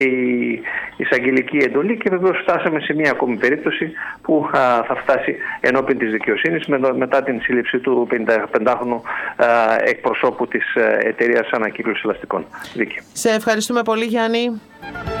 η εισαγγελική εντολή και βεβαίως φτάσαμε σε μια ακόμη περίπτωση που θα φτάσει ενώπιον της δικαιοσύνης μετά την σύλληψη του 55χρονου εκπροσώπου της εταιρείας ανακύκλωσης ελαστικών. Σε ευχαριστούμε πολύ, Γιάννη.